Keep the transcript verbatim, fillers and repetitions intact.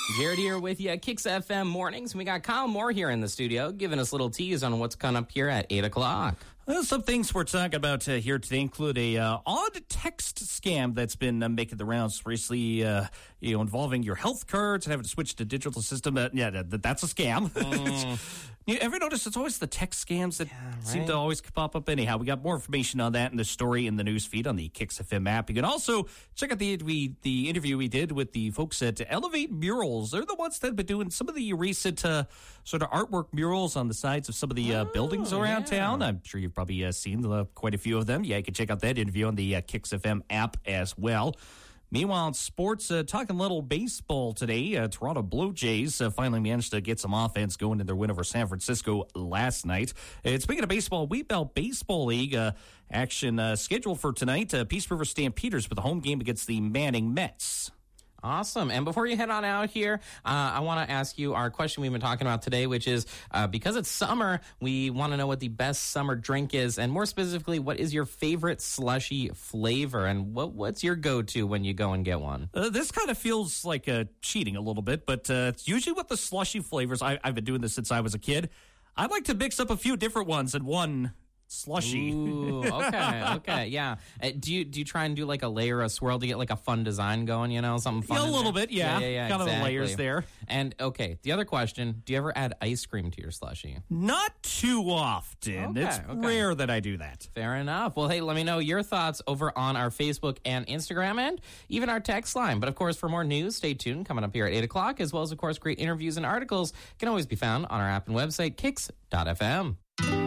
Jared here with you at Kicks F M Mornings. We got Kyle Moore here in the studio giving us a little tease on what's coming up here at eight o'clock. Well, some things we're talking about uh, here today include a uh, odd text scam that's been uh, making the rounds recently, uh, you know, involving your health cards and having to switch to digital system. Uh, yeah, that, that's a scam. Mm. You ever notice it's always the text scams that yeah, right? seem to always pop up anyhow? We got more information on that in the story in the news feed on the Kicks F M app. You can also check out the we, the interview we did with the folks at Elevate Murals. They're the ones that have been doing some of the recent uh, sort of artwork murals on the sides of some of the uh, oh, buildings around yeah. town. I'm sure you've probably uh, seen uh, quite a few of them. Yeah, you can check out that interview on the uh, Kicks F M app as well. Meanwhile, in sports, uh, talking a little baseball today. Uh, Toronto Blue Jays uh, finally managed to get some offense going in their win over San Francisco last night. And speaking of baseball, Wheat Belt Baseball League uh, action uh, scheduled for tonight. Uh, Peace River Stampeders with a home game against the Manning Mets. Awesome. And before you head on out here, uh, I want to ask you our question we've been talking about today, which is uh, because it's summer, we want to know what the best summer drink is. And more specifically, what is your favorite slushy flavor? And what what's your go-to when you go and get one? Uh, this kind of feels like uh, cheating a little bit, but uh, it's usually with the slushy flavors. I, I've been doing this since I was a kid. I like to mix up a few different ones in one slushy. Ooh, okay, okay, yeah. Uh, do you do you try and do like a layer, a swirl to get like a fun design going? You know, something fun. Yeah, a little there? bit, yeah. Yeah, yeah, yeah kind exactly. of the layers there. And okay, the other question: do you ever add ice cream to your slushy? Not too often. Okay, it's okay. rare that I do that. Fair enough. Well, hey, let me know your thoughts over on our Facebook and Instagram, and even our text line. But of course, for more news, stay tuned. Coming up here at eight o'clock, as well as of course great interviews and articles can always be found on our app and website, kicks dot f m.